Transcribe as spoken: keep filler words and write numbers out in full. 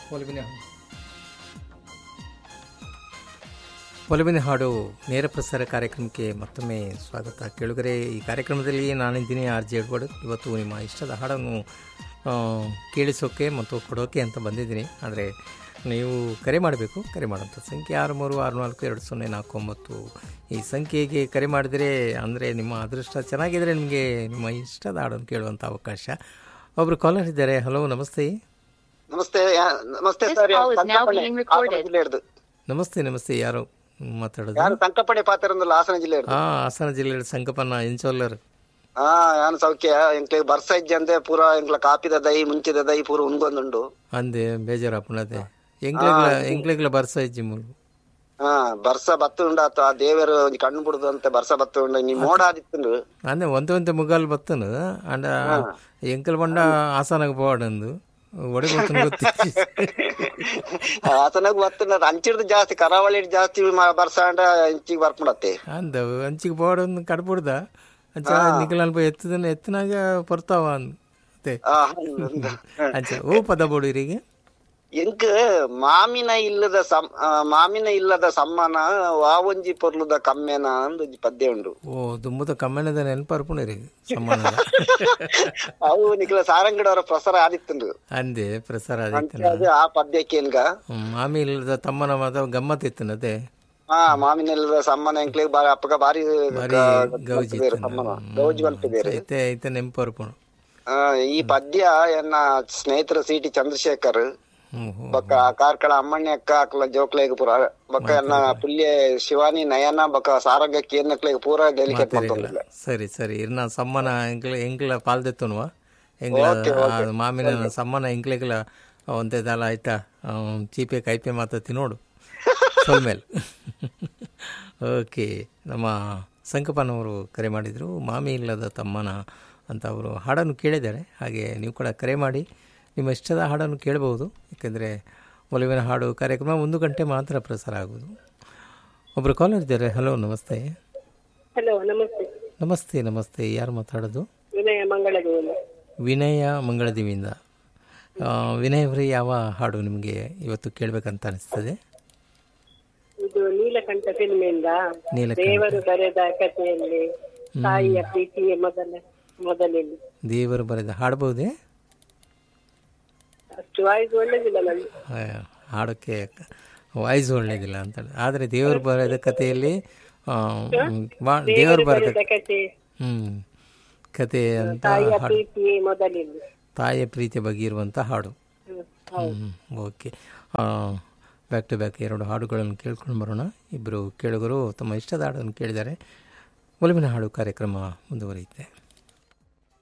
ಒಲವಿನ ಒಲವಿನ ಹಾಡು ನೇರ ಪ್ರಸಾರ ಕಾರ್ಯಕ್ರಮಕ್ಕೆ ಮತ್ತೊಮ್ಮೆ ಸ್ವಾಗತ. ಕೇಳುಗರೆ, ಈ ಕಾರ್ಯಕ್ರಮದಲ್ಲಿ ನಾನಿದ್ದೀನಿ ಆರ್ ಜೆ ಎಡ್ವರ್ಡ್. ಇವತ್ತು ನಿಮ್ಮ ಇಷ್ಟದ ಹಾಡನ್ನು ಕೇಳಿಸೋಕ್ಕೆ ಮತ್ತು ಕೊಡೋಕೆ ಅಂತ ಬಂದಿದ್ದೀನಿ. ಆದರೆ ನೀವು ಕರೆ ಮಾಡಬೇಕು. ಕರೆ ಮಾಡೋಂಥ ಸಂಖ್ಯೆ ಆರು ಮೂರು ಆರು ನಾಲ್ಕು ಎರಡು ಸೊನ್ನೆ ನಾಲ್ಕು ಒಂಬತ್ತು. ಈ ಸಂಖ್ಯೆಗೆ ಕರೆ ಮಾಡಿದರೆ ಅಂದರೆ ನಿಮ್ಮ ಅದೃಷ್ಟ ಚೆನ್ನಾಗಿದ್ದರೆ ನಿಮಗೆ ನಿಮ್ಮ ಇಷ್ಟದ ಹಾಡನ್ನು ಕೇಳುವಂಥ ಅವಕಾಶ. ಒಬ್ಬರು ಕಾಲರ್ ಇದ್ದಾರೆ. ಹಲೋ, ನಮಸ್ತೆ. ನಮಸ್ತೆ ನಮಸ್ತೆ ಸರ್. ನಮಸ್ತೆ ನಮಸ್ತೆ ಯಾರು ಮಾತಾಡೋದು? ಯಾರು ಸಂಕಪಣೆ ಪಾತ್ರ ಹಾಸನ ಜಿಲ್ಲೆ. ಹಾ, ಹಾಸನ ಜಿಲ್ಲೆ ಸಂಕಪನ್ನ ಎಂಚೋಲ್ಲರ್. ಹಾ, ಯಾನು ಸೌಖ್ಯ. ಎಂಕ್ಲೆ ಬರ್ಸ ಇಜ್ಜೆ ಅಂದೆ ಪೂರ ಎಂಕ್ಲ ಕಾಪಿದ ದೈ ಮುಂಚಿದ ದೈ ಪೂರ ಉಂಗೊಂದುಂಡು ಅಂದೆ ಬೇಜಾರಪ್ಪನದೆ ಎಂಕ್ಲೆಗ್ಲ ಎಂಕ್ಲೆಗ್ಲ ಬರ್ಸ ಇಜ್ಜಿ ಮೂಲು. ಹಾ, ಬರ್ಸ ಬತ್ತು ಉಂಡಾತ ಆ ದೇವರು ಒಂಜಿ ಕಣ್ಣು ಬಿಡುದು ಅಂತ ಬರ್ಸ ಬತ್ತು ಉಂಡ ನೀ ಮೋಡ ಆದಿತ್ತು ಅಂದೆ ಒಂತ ಒಂತ ಮುಗಾಲ್ ಬತ್ತನು ಅಂಡ ಎಂಕಲ್ ಬಂಡ ಹಾಸನಗ ಪೋಡಂದು ಒಡೆ ಗೊತ್ತು ಗೊತ್ತಿ ಹಾಸನಗ ಬತ್ತ ಅಂಚಿಡ್ದು ಜಾಸ್ತಿ ಕರಾವಳಿ ಜಾಸ್ತಿ ಬರ್ಸ ಅಂಡ ಅಂಚಿಗೆ ಬರ್ಪಡತ್ತೆ ಅಂದ ಅಂಚಿಗೆ ಪೋಡೊಂದು ಕಡ್ಬಿಡ್ದ ಅಂಚ ನಿಖಲ್ ಅಲ್ಪ ಎತ್ತದನ್ನ ಎತ್ತನಾಗ ಬರ್ತಾವ ಅಂತೆ ಅಂಚ ಓ ಪದ ಬೋಡಿರಿಗೆ ಎಂಕ್ ಮಾಮಿನ ಇಲ್ಲದ ಮಾಮಿನ ಇಲ್ಲದ ಸಮ್ಮಾನ ವಾವಂಜಿ ಪೊರ್ಲುದ ಕಮ್ಮೆನ ಅಂದ್ ಪದ್ಯ ಉಂಡು. ಓ ದುಂಬುದ ಕಮ್ಮೆನದ ನೆನಪರ್ಪುಣರಿಗೆ ಸಮ್ಮಾನ ಅವು ನಿಖಲ ಸಾರಂಗಡ ಅವರ ಪ್ರಸಾರ ಆದಿತ್ತು ಅಂದೆ ಪ್ರಸಾರ ಆದಿತ್ತು ಆ ಪದ್ಯಕ್ಕೆ ಎನ್ಗ ಮಾಮಿ ಇಲ್ಲದ ತಮ್ಮನ ಮಾತ ಗಮ್ಮತ್ ಇತ್ತನದೆ. ಹಾ, ಮಾಮಿನ ಇಲ್ಲದ ಸಮ್ಮಾನ ಎಂಕ್ಲೆ ಅಪ್ಪಗ ಬಾರಿ ಗೌಜಿ ಗೌಜಿ ಬಂತಿದ್ದಾರೆ ಐತೆ ನೆನಪರ್ಪುಣ. ಈ ಪದ್ಯ ಎನ್ನ ಸ್ನೇಹಿತರು ಸಿ ಟಿ ಚಂದ್ರಶೇಖರ್ ಬೊಕ್ಕ ಕಾರ್ಕಳ ಅಮ್ಮಣ್ಣಿ ಅಕ್ಕ ಅಕ್ಲ ಜೋಕ್ಲೇಗ ಪೂರ ಬೊಕ್ಕ ಎನ್ನ ಪುಲ್ಯ ಶಿವಾನಿ ನಯನ ಬೊಕ್ಕ ಸಾರಂಗಕ್ಕೆ ಏನಕ್ಲೇಗ ಪೂರ ಡೆಲಿಕೇಟ್ ಮಾಡ್ತಾರೆ. ಸರಿ ಸರಿ ಇರ್ನ ಸಮ್ಮನ ಎಂಕ್ಲ ಎಂಕ್ಲ ಪಾಲ್ದೆತ್ತುನ್ವಾ ಎಂಗ್ಲ ಮಾಮಿನ ಸಮ್ಮನ ಎಂಕ್ಲೆಗ್ಲ ಒಂದೇ ದಾಲ ಆಯ್ತಾ ಚೀಪೆ ಕೈಪೆ ಮಾತತಿ ನೋಡು ಸೊಲ್ಮೇಲೆ. ಓಕೆ, ನಮ್ಮ ಸಂಕಪ್ಪನವರು ಕರೆ ಮಾಡಿದರು. ಮಾಮಿ ಇಲ್ಲದ ತಮ್ಮನ ಅಂತ ಅವರು ಹಾಡನ್ನು ಕೇಳಿದ್ದಾರೆ. ಹಾಗೆ ನೀವು ಕೂಡ ಕರೆ ಮಾಡಿ ನಿಮ್ಮ ಇಷ್ಟದ ಹಾಡನ್ನು ಕೇಳಬಹುದು. ಏಕೆಂದರೆ ಒಲವಿನ ಹಾಡು ಕಾರ್ಯಕ್ರಮ ಒಂದು ಗಂಟೆ ಮಾತ್ರ ಪ್ರಸಾರ ಆಗೋದು. ಒಬ್ಬರು ಕಾಲರ್ ಇದ್ದಾರೆ. ಹಲೋ, ನಮಸ್ತೆ. ಹಲೋ, ನಮಸ್ತೆ. ನಮಸ್ತೆ ನಮಸ್ತೆ ಯಾರು ಮಾತಾಡೋದು? ವಿನಯ ಮಂಗಳದೇವಿಯಿಂದ. ವಿನಯ ಮಂಗಳದೇವಿಯಿಂದ. ವಿನಯ್ ಅವರೇ, ಯಾವ ಹಾಡು ನಿಮಗೆ ಇವತ್ತು ಕೇಳಬೇಕಂತ ಅನಿಸ್ತದೆ? ಇದು ನೀಲಕಂಠ ಫಿಲ್ಮಿಂದ ದೇವರು ಬರೆದ ಕಥೆಯಲ್ಲಿ ತಾಯಿಯ ಪ್ರೀತಿಯ ಮೊದಲ ಮೊದಲಲ್ಲಿ ದೇವರು ಬರೆದ ಹಾಡಬಹುದೇ? ಅಷ್ಟು ವಾಯ್ಸ್ ಒಳ್ಳೇದಿಲ್ಲ ನನಗೆ, ಹಾಡೋಕ್ಕೆ ವಾಯ್ಸ್ ಒಳ್ಳೇದಿಲ್ಲ ಅಂತ. ಆದರೆ ದೇವರು ಬರೆದ ಕಥೆಯಲ್ಲಿ ದೇವರು ಬರೆದ ಕಥೆ ಹ್ಮ್ ಕತೆ ಅಂತ ತಾಯಿಯ ಪ್ರೀತಿಯ ಬಗ್ಗೆ ಇರುವಂಥ ಹಾಡು. ಹ್ಮ್ ಓಕೆ, ಬ್ಯಾಕ್ ಟು ಬ್ಯಾಕ್ ಎರಡು ಹಾಡುಗಳನ್ನು ಕೇಳ್ಕೊಂಡು ಬರೋಣ. ಇಬ್ಬರು ಕೇಳುಗರು ತಮ್ಮ ಇಷ್ಟದ ಹಾಡನ್ನು ಕೇಳಿದ್ದಾರೆ. ಒಲವಿನ ಹಾಡು ಕಾರ್ಯಕ್ರಮ ಮುಂದುವರಿಯುತ್ತೆ.